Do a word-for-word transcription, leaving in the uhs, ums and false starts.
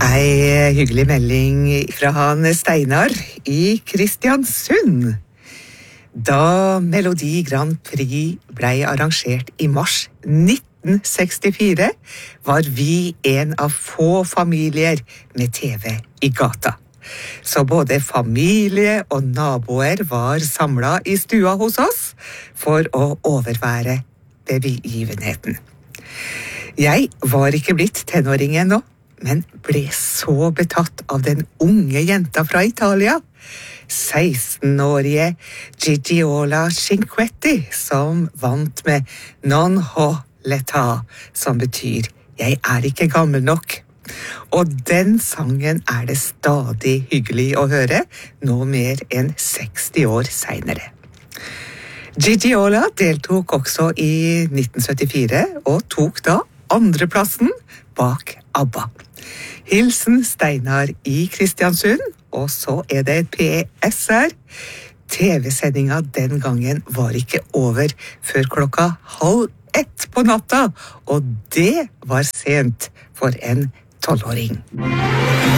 Ei hyggelig melding fra han Steinar i Kristiansund. Da Melodi Grand Prix ble arrangert i mars nitten sekstifire, var vi en av få familier med T V i gata. Så både familie og naboer var samlet i stua hos oss for å overvære begivenheten. Jeg var ikke blitt tenåring ennå, men ble så betatt av den unge jenta fra Italia, sekstenårige Gigiola Cinquetti, som vant med Non ho l'età, som betyr «Jeg er ikke gammel nok». Og den sangen er det stadig hyggelig å høre, nå mer enn seksti år senere. Gigiola deltok også i nitten syttifire og tok da andreplassen bak ABBA. Hilsen Steinar i Kristiansund, og så er det et P S her. T V-sendinga den gangen var ikke over før klokka halv ett på natta, og det var sent for en tolvåring.